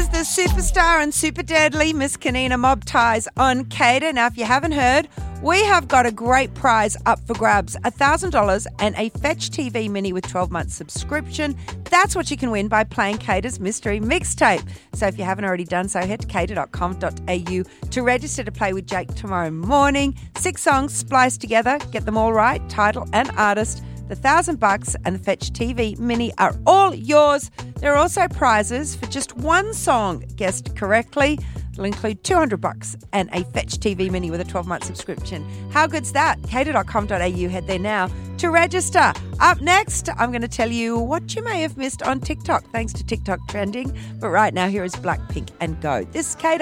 is the superstar and super deadly Miss Kanina Mob Ties on Cater. Now, if you haven't heard, we have got a great prize up for grabs, $1,000 and a Fetch TV Mini with 12 months subscription. That's what you can win by playing Cater's Mystery Mixtape. So if you haven't already done so, head to cater.com.au to register to play with Jake tomorrow morning. 6 songs spliced together. Get them all right, title and artist. The $1,000 and the Fetch TV Mini are all yours. There are also prizes for just one song guessed correctly. It'll include $200 and a Fetch TV Mini with a 12-month subscription. How good's that? cater.com.au. Head there now to register. Up next, I'm going to tell you what you may have missed on TikTok, thanks to TikTok trending. But right now, here is Blackpink and Go. This is Cater.